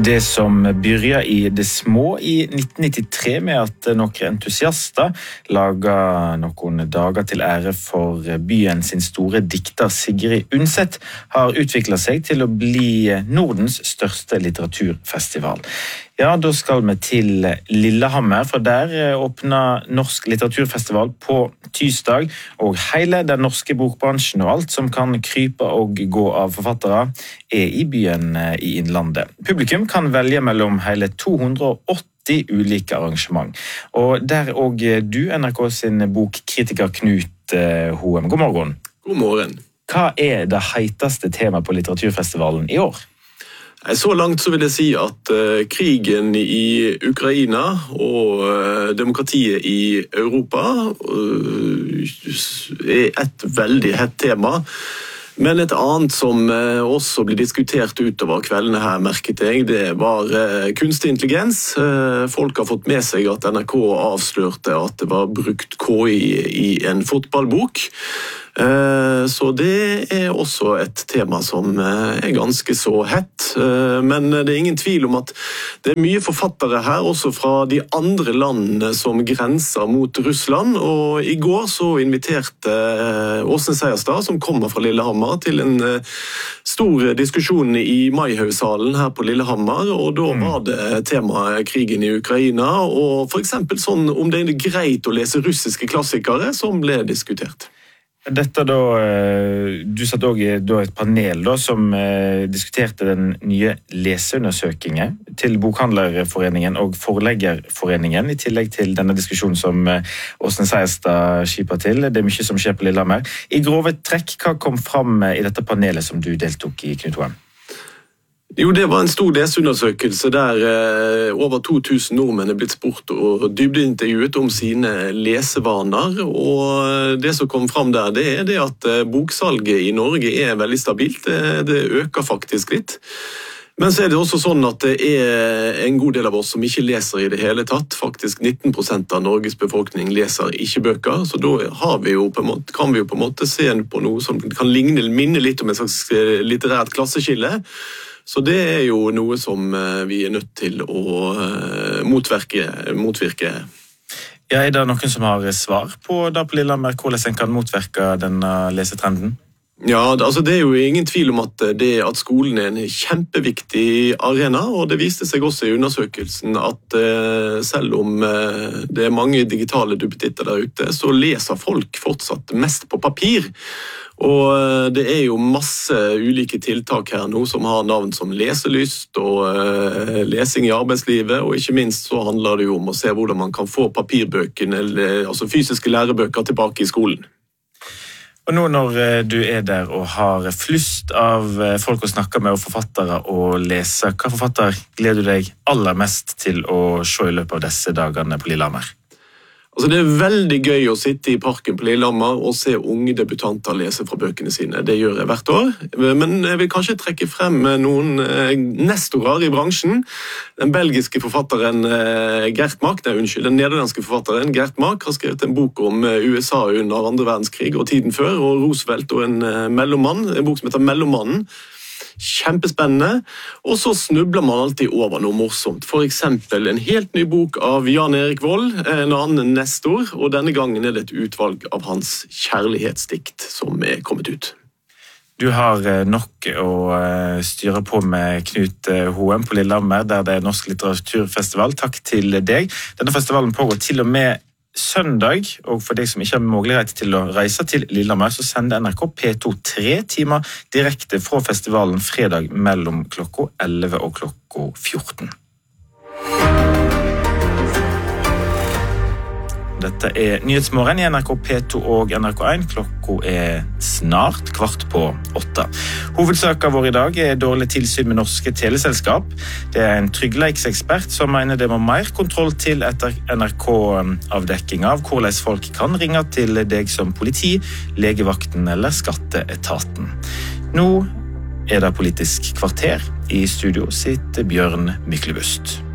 Det som begynte i det små i 1993 med at noen entusiaster laget noen dager til ære for byen sin store dikter Sigrid Undset, har utviklet seg til å bli Nordens største litteraturfestival. Ja, da skal vi til Lillehammer, for der åpner Norsk litteraturfestival på tirsdag, og hele den norske bokbransjen og alt som kan krype og gå av forfattere i byen i Innlandet. Publikum kan velge mellom hele 280 ulike arrangement. Og der er også du, NRK sin bokkritiker Knut Hoem. God morgen. God morgen. Hva er det heiteste temaet på litteraturfestivalen i år? Så langt så vil jeg si at krigen i Ukraina og demokratiet i Europa er et veldig hett tema. Men et annet som også ble diskutert utover kveldene her, merket jeg, det var kunstig intelligens. Folk har fått med seg at NRK avslørte at det var brukt KI i en fotballbok. Så det er også et tema som er ganske så hett. Men det er ingen tvil om at det er mye forfattere her, også fra de andre landene som grenser mot Russland. Og i går så inviterte Åsne Seierstad, som kommer fra Lillehammer, til en stor diskusjon i Maihaugsalen her på Lillehammer. Og da var det temaet krigen i Ukraina, og for eksempel sånn om det er greit å lese russiske klassikere, som ble diskutert. Dette da, du satt også i et panel da, som diskuterte den nye leseundersøkingen til Bokhandlerforeningen og Forleggerforeningen, i tillegg til denne diskusjonen som Åsne Seierstad skipet til. Det er mye som skjer på Lillehammer. I grove trekk, hva kom fram i dette panelet som du deltok i, Knut Hoem? Jo, det var en stor leseundersøkelse der over 2000 nordmenn er blitt spurt og dybdeintervjuet om sine lesevaner, og det som kom fram der, det er det at boksalget i Norge er veldig stabilt. Det øker faktisk litt. Men så er det også sånn at det er en god del av oss som ikke leser i det hele tatt. Faktisk 19% av Norges befolkning leser ikke bøker, så da kan vi jo på en måte se på noe som kan minne litt om et slags litterært klasseskille. Så det er jo noe som vi er nødt til å motvirke. Ja, er det noen som har svar på Lillehammer, hvordan en kan motvirke denne lesetrenden? Ja, altså det er jo ingen tvil om at skolen er en kjempeviktig arena, og det viste seg også i undersøkelsen at selv om det er mange digitale duppetitter der ute, så leser folk fortsatt mest på papir. Og det er jo masse ulike tiltak her nå som har navn som leselyst og lesing i arbeidslivet, og ikke minst så handler det jo om å se hvordan man kan få papirbøkene, altså fysiske lærebøker, tilbake i skolen. Og nå når du er der og har flust av folk å snakke med og forfattere å lese, hva forfatter gleder du deg aller mest til å se i løpet av disse dagene på Lillehammer? Altså det er veldig gøy å sitte i parken på Lillehammer og se unge debutanter lese fra bøkene sine. Det gjør jeg hvert år. Men jeg vil kanskje trekke frem noen nestorer i bransjen. Den belgiske forfatteren den nederlandske forfatteren Gert Mak har skrevet en bok om USA under 2. verdenskrig og tiden før, og Roosevelt og en mellommann, en bok som heter Mellommannen. Kjempespennende, og så snubler man alltid over noe morsomt. For eksempel en helt ny bok av Jan Erik Vold, en annen nestor, og denne gangen er det et utvalg av hans kjærlighetsdikt som er kommet ut. Du har nok å styre på med Knut Hoem på Lillehammer, der det er Norsk litteraturfestival. Takk til deg. Denne festivalen pågår til og med søndag, og for deg som ikke har mulighet til å reise til Lillehammer, så sender NRK P2 3 timer direkte fra festivalen fredag mellom klokka 11 og klokka 14. Dette er Nyhetsmorgen i NRK P2 og NRK1. Klokka er snart 7:15. Hovedsaken vår i dag er dårlig tilsyn med norske teleselskap. Det er en tryggleiksekspert som mener det må mer kontroll til etter NRK-avdekking av hvordan folk kan ringe til deg som politi, legevakten eller skatteetaten. Nå er det Politisk kvarter. I studio sitter Bjørn Myklebust.